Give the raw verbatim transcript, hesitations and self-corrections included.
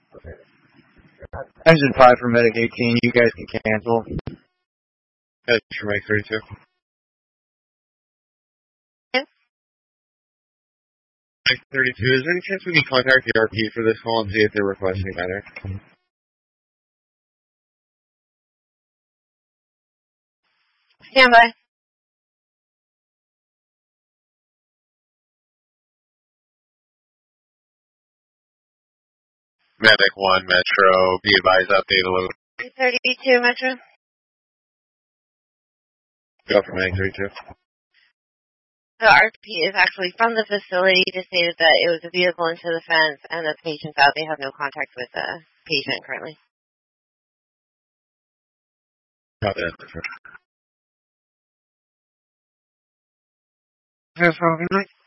Engine five for Medic eighteen, you guys can cancel. That's for Medic thirty-two. Yes. Medic thirty-two, is there any chance we can contact the R P for this call and see if they're requesting medic? Stand by. Medic one, Metro, be advised, update alert. thirty-two, Metro. Go for Medic thirty-two. The R P is actually from the facility to say that it was a vehicle into the fence and that the patient's out. They have no contact with the patient currently. Copy that. Yes,